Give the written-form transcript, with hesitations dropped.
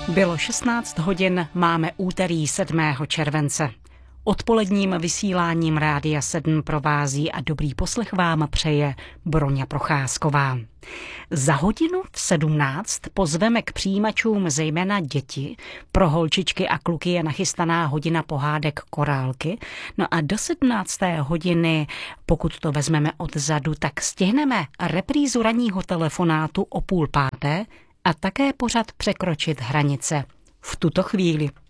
Bylo 16 hodin, máme úterý 7. července. Odpoledním vysíláním Rádia 7 provází a dobrý poslech vám přeje Broňa Procházková. Za hodinu v 17 pozveme k přijímačům zejména děti. Pro holčičky a kluky je nachystaná hodina pohádek Korálky. No a do 17. hodiny, pokud to vezmeme odzadu, tak stihneme reprízu ranního telefonátu o 4:30 a také pořad Překročit hranice. V tuto chvíli